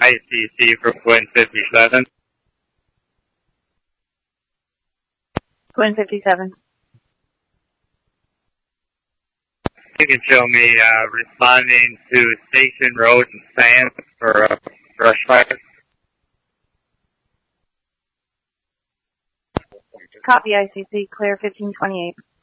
ICC for Twin 57. Twin 57. You can show me responding to Station Road and Sands for brush fire. Copy ICC, clear 1528.